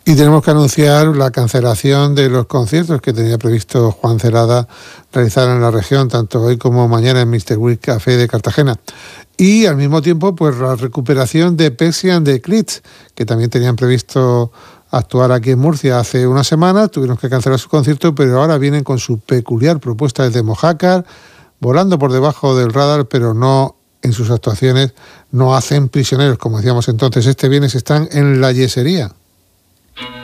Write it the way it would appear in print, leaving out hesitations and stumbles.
Y tenemos que anunciar la cancelación de los conciertos que tenía previsto Juan Cerada realizar en la región, tanto hoy como mañana en Mr. Week Café de Cartagena. Y al mismo tiempo, pues la recuperación de Pexi and the Clits, que también tenían previsto actuar aquí en Murcia hace una semana, tuvieron que cancelar su concierto, pero ahora vienen con su peculiar propuesta desde Mojácar, volando por debajo del radar, pero no en sus actuaciones, no hacen prisioneros, como decíamos entonces. Este viernes están en La Yesería.